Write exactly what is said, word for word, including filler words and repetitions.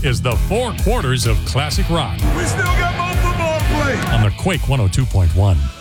is the Four Quarters of Classic Rock We still got more football to play. on the Quake one oh two point one.